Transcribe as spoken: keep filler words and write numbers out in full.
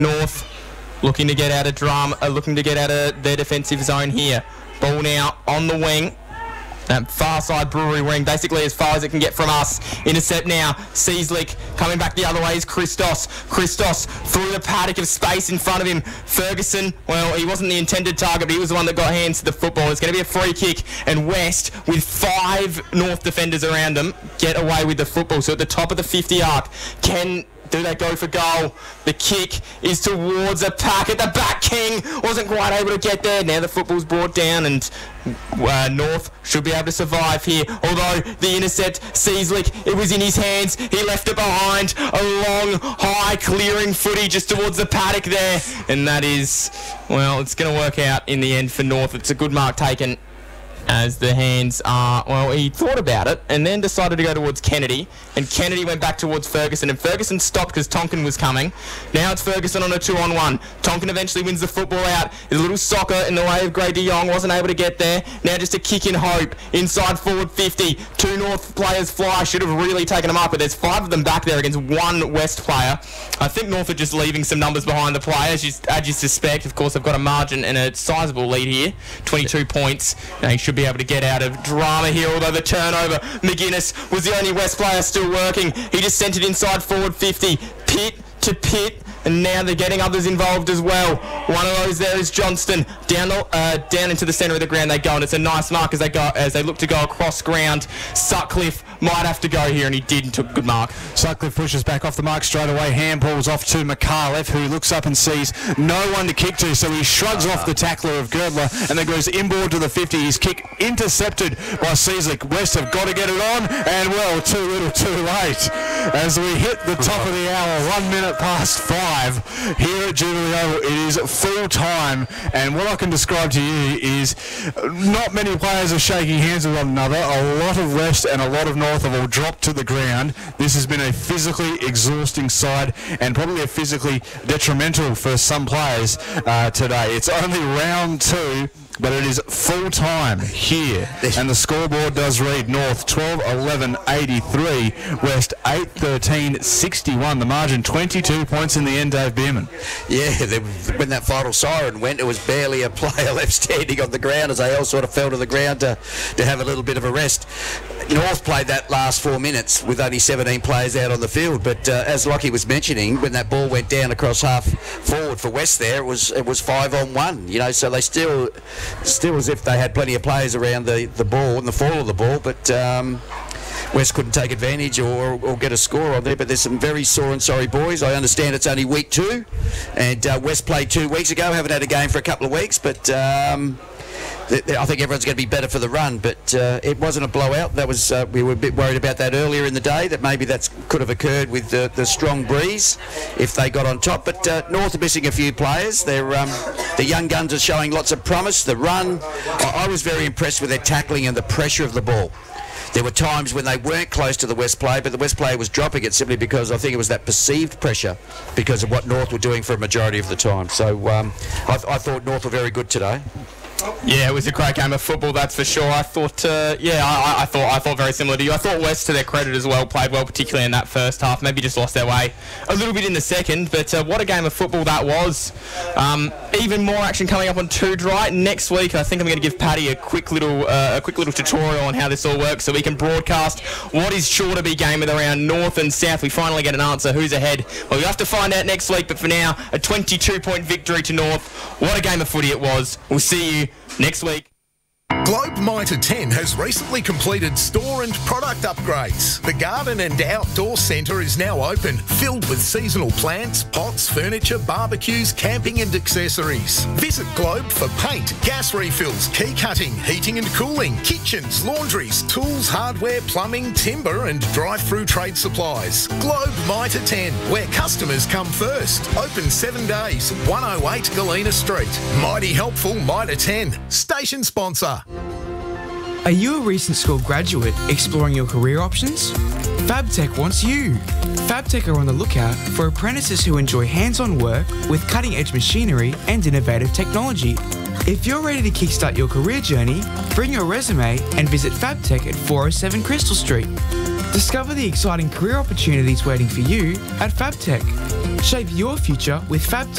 North looking to get out of drum, uh, looking to get out of their defensive zone here. Ball now on the wing. That far side Brewery wing, basically as far as it can get from us. Intercept now. Seaslick coming back the other way is Christos. Christos through the paddock of space in front of him. Ferguson, well, he wasn't the intended target, but he was the one that got hands to the football. It's going to be a free kick, and West, with five North defenders around them, get away with the football. So at the top of the fifty arc, can... do they go for goal? The kick is towards a pack at the back. King wasn't quite able to get there. Now the football's brought down, and uh, North should be able to survive here. Although the intercept, Seaslick, it was in his hands. He left it behind. A long, high, clearing footy just towards the paddock there. And that is, well, it's going to work out in the end for North. It's a good mark taken. As the hands are, well, he thought about it and then decided to go towards Kennedy, and Kennedy went back towards Ferguson, and Ferguson stopped because Tonkin was coming. Now it's Ferguson on a two-on-one. Tonkin eventually wins the football out. There's a little soccer in the way of Gray de Jong, wasn't able to get there. Now just a kick in hope. Inside forward fifty. Two North players fly. Should have really taken them up, but there's five of them back there against one West player. I think North are just leaving some numbers behind the play, as you, as you suspect. Of course, they've got a margin and a sizable lead here. twenty-two points. They should be able to get out of drama here, although the turnover, McGuinness was the only West player still working. He just sent it inside forward fifty. Pitt to Pitt, and now they're getting others involved as well. One of those there is Johnston. Down the, uh, down into the centre of the ground they go, and it's a nice mark as they go as they look to go across ground. Sutcliffe might have to go here, and he did and took a good mark. Sutcliffe pushes back off the mark straight away. Handballs off to McAuliffe, who looks up and sees no one to kick to, so he shrugs off the tackler of Girdler and then goes inboard to the fifty. His kick intercepted by Seaslick. West have got to get it on, and well, too little, too late. As we hit the top of the hour, one minute past five here at Jubilee Oval, it is full time, and what I can describe to you is not many players are shaking hands with one another. A lot of West and a lot of North have all dropped to the ground. This has been a physically exhausting side and probably a physically detrimental for some players uh, today. It's only round two, but it is full time here, and the scoreboard does read North twelve eleven eighty-three, West eight thirteen sixty-one. The margin twenty-two points in the end, Dave Bierman. Yeah, they, when that final siren went, it was barely a player left standing on the ground as they all sort of fell to the ground to, to have a little bit of a rest. North played that last four minutes with only seventeen players out on the field, but uh, as Lockie was mentioning, when that ball went down across half forward for West there, it was it was five on one, you know, so they still still as if they had plenty of players around the, the ball and the fall of the ball, but um, West couldn't take advantage or, or get a score on there. But there's some very sore and sorry boys. I understand it's only week two, and uh, West played two weeks ago, haven't had a game for a couple of weeks, but um, I think everyone's going to be better for the run, but uh, it wasn't a blowout. That was uh, we were a bit worried about that earlier in the day, that maybe that could have occurred with the, the strong breeze if they got on top. But uh, North are missing a few players. They're, um, the young guns are showing lots of promise. The run, I, I was very impressed with their tackling and the pressure of the ball. There were times when they weren't close to the West player, but the West player was dropping it simply because I think it was that perceived pressure because of what North were doing for a majority of the time. So um, I, I thought North were very good today. Yeah, it was a great game of football, that's for sure. I thought, uh, yeah, I, I thought, I thought very similar to you. I thought West, to their credit as well, played well, particularly in that first half. Maybe just lost their way a little bit in the second, but uh, what a game of football that was. Um, even more action coming up on Two Dry next week. I think I'm going to give Paddy a quick little, uh, a quick little tutorial on how this all works, so we can broadcast what is sure to be game of the round, North and South. We finally get an answer. Who's ahead? Well, we have to find out next week. But for now, a twenty-two point victory to North. What a game of footy it was. We'll see you next week. Globe Mitre ten has recently completed store and product upgrades. The garden and outdoor centre is now open, filled with seasonal plants, pots, furniture, barbecues, camping and accessories. Visit Globe for paint, gas refills, key cutting, heating and cooling, kitchens, laundries, tools, hardware, plumbing, timber and drive-through trade supplies. Globe Mitre ten, where customers come first. Open seven days, one oh eight Galena Street. Mighty helpful Mitre ten. Station sponsor. Are you a recent school graduate exploring your career options? FabTech wants you. FabTech are on the lookout for apprentices who enjoy hands-on work with cutting-edge machinery and innovative technology. If you're ready to kickstart your career journey, bring your resume and visit FabTech at four oh seven Crystal Street. Discover the exciting career opportunities waiting for you at FabTech. Shape your future with FabTech.